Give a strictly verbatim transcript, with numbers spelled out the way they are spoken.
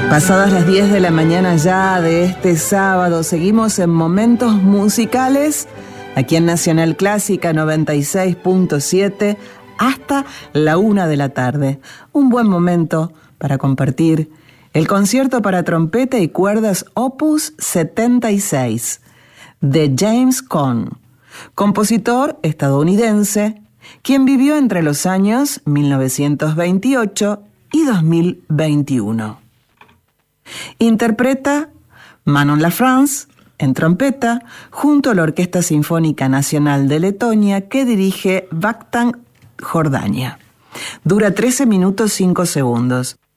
Pasadas las diez de la mañana ya de este sábado, seguimos en Momentos Musicales, aquí en Nacional Clásica noventa y seis punto siete, hasta la una de la tarde. Un buen momento para compartir el concierto para trompeta y cuerdas Opus setenta y seis, de James Cohn, compositor estadounidense, quien vivió entre los años mil novecientos veintiocho y dos mil veintiuno. Interpreta Manon Lafrance en trompeta junto a la Orquesta Sinfónica Nacional de Letonia que dirige Vakhtang Jordania. Dura trece minutos cinco segundos.